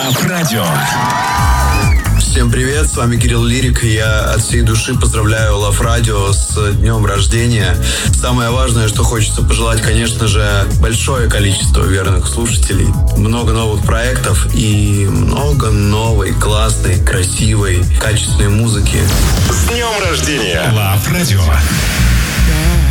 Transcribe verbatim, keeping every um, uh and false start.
Лав Радио. Всем привет, с вами Кирилл Лирик. Я от всей души поздравляю Лав Радио с днем рождения. Самое важное, что хочется пожелать, конечно же, большое количество верных слушателей, много новых проектов и много новой, классной, красивой, качественной музыки. С днем рождения! Лав Радио.